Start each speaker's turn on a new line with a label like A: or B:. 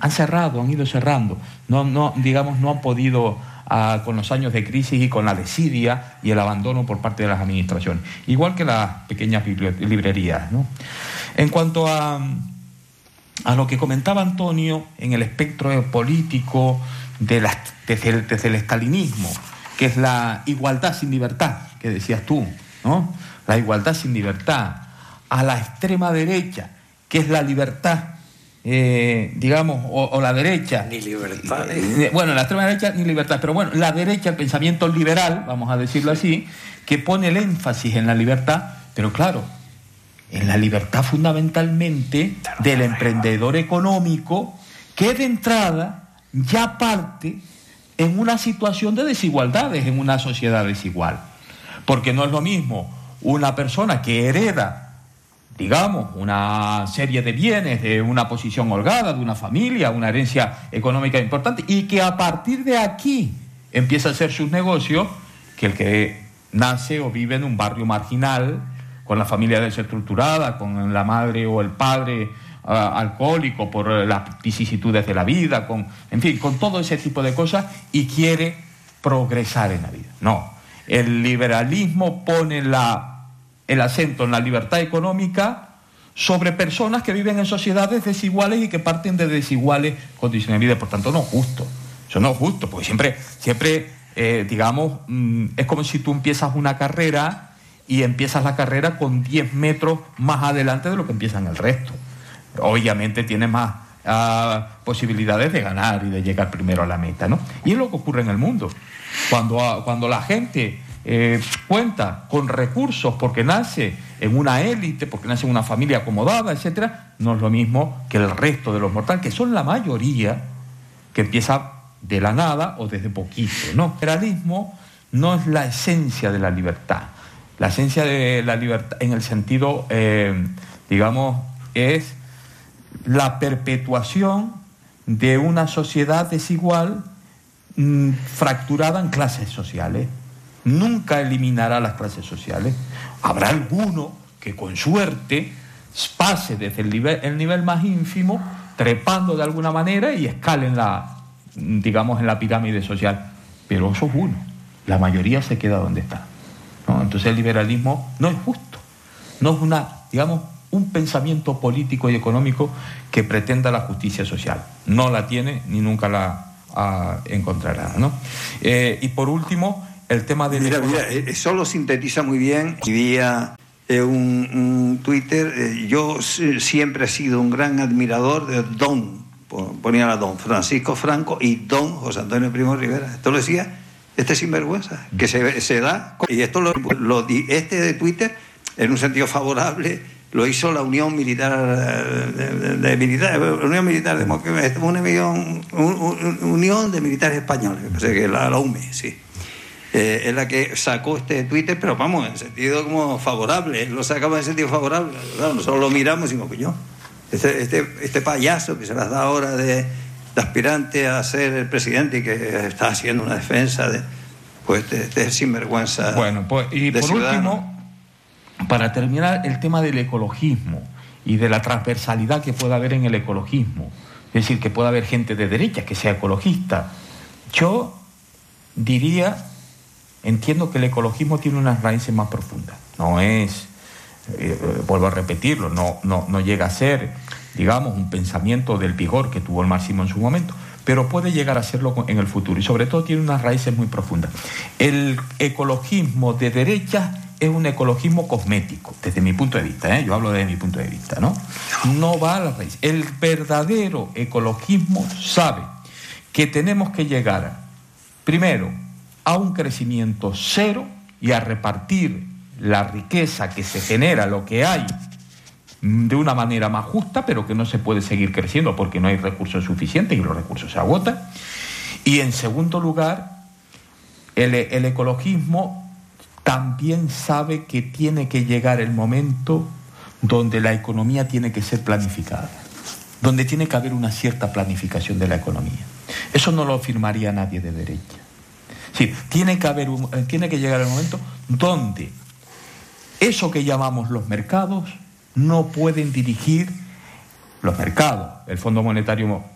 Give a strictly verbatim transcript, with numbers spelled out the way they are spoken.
A: han cerrado, han ido cerrando. No, no, digamos, no han podido, uh, con los años de crisis y con la desidia y el abandono por parte de las administraciones. Igual que las pequeñas librerías, ¿no? En cuanto a, a lo que comentaba Antonio en el espectro político de las, desde, el, desde el estalinismo, que es la igualdad sin libertad, que decías tú, ¿no? La igualdad sin libertad, a la extrema derecha, que es la libertad, eh, digamos, o, o la derecha.
B: Ni libertad.
A: Eh, bueno, la extrema derecha ni libertad, pero bueno, la derecha, el pensamiento liberal, vamos a decirlo así, que pone el énfasis en la libertad, pero claro, en la libertad fundamentalmente del emprendedor económico, que de entrada ya parte en una situación de desigualdades, en una sociedad desigual. Porque no es lo mismo una persona que hereda, digamos, una serie de bienes, de una posición holgada, de una familia, una herencia económica importante, y que a partir de aquí empieza a hacer sus negocios, que el que nace o vive en un barrio marginal, con la familia desestructurada, con la madre o el padre uh, alcohólico por las vicisitudes de la vida, con, en fin, con todo ese tipo de cosas, y quiere progresar en la vida. No, el liberalismo pone la, el acento en la libertad económica sobre personas que viven en sociedades desiguales y que parten de desiguales condiciones de vida. Por tanto, no es justo. Eso no es justo, porque siempre, siempre eh, digamos, mm, es como si tú empiezas una carrera y empiezas la carrera con diez metros más adelante de lo que empiezan el resto. Obviamente tienes más uh, posibilidades de ganar y de llegar primero a la meta, ¿no? Y es lo que ocurre en el mundo. Cuando, uh, cuando la gente eh, cuenta con recursos porque nace en una élite, porque nace en una familia acomodada, etcétera, no es lo mismo que el resto de los mortales, que son la mayoría, que empieza de la nada o desde poquito, ¿no? El liberalismo no es la esencia de la libertad. La esencia de la libertad, en el sentido, eh, digamos, es la perpetuación de una sociedad desigual, mmm, fracturada en clases sociales. Nunca eliminará las clases sociales. Habrá alguno que con suerte pase desde el nivel, el nivel más ínfimo, trepando de alguna manera y escale en la, digamos, en la pirámide social. Pero eso es uno. La mayoría se queda donde está, ¿no? Entonces el liberalismo no es justo, no es una, digamos, un pensamiento político y económico que pretenda la justicia social. No la tiene ni nunca la uh, encontrará, ¿no? Eh, y por último, el tema de...
C: Mira, mira, eso lo sintetiza muy bien. Vía eh, un, un Twitter, eh, yo siempre he sido un gran admirador de Don, ponía a Don Francisco Franco y Don José Antonio Primo Rivera. Esto lo decía este sinvergüenza, que se, se da, y esto lo, lo este de Twitter, en un sentido favorable, lo hizo la Unión Militar de, de Militar, Unión Militar de una unión, un, unión de Militares Españoles, que la, la U M E, sí. Eh, es la que sacó este Twitter, pero vamos, en sentido como favorable, lo sacamos en sentido favorable. Claro, nosotros lo miramos y decimos, coño, este, este, este payaso que se las da ahora de... de aspirante a ser el presidente y que está haciendo una defensa de, pues, de, de sinvergüenza.
A: Bueno, pues, y por ciudadano. Último, para terminar, el tema del ecologismo y de la transversalidad que pueda haber en el ecologismo. Es decir, que pueda haber gente de derecha que sea ecologista. Yo diría, entiendo que el ecologismo tiene unas raíces más profundas. No es, eh, vuelvo a repetirlo, no, no, no llega a ser, digamos, un pensamiento del vigor que tuvo el marxismo en su momento, pero puede llegar a serlo en el futuro, y sobre todo tiene unas raíces muy profundas. El ecologismo de derecha es un ecologismo cosmético, desde mi punto de vista, ¿eh? Yo hablo desde mi punto de vista, ¿no? No va a la raíz. El verdadero ecologismo sabe que tenemos que llegar, primero, a un crecimiento cero y a repartir la riqueza que se genera, lo que hay, de una manera más justa, pero que no se puede seguir creciendo porque no hay recursos suficientes y los recursos se agotan. Y en segundo lugar, el, el ecologismo también sabe que tiene que llegar el momento donde la economía tiene que ser planificada, donde tiene que haber una cierta planificación de la economía. Eso no lo firmaría nadie de derecha. Sí, tiene que haber un, tiene que llegar el momento donde eso que llamamos los mercados no pueden dirigir los mercados, el Fondo Monetario